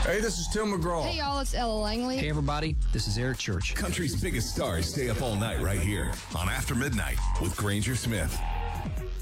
Hey, this is Tim McGraw. Hey, y'all, it's Ella Langley. Hey, everybody, this is Eric Church. Country's biggest stars stay up all night right here on After Midnight with Granger Smith.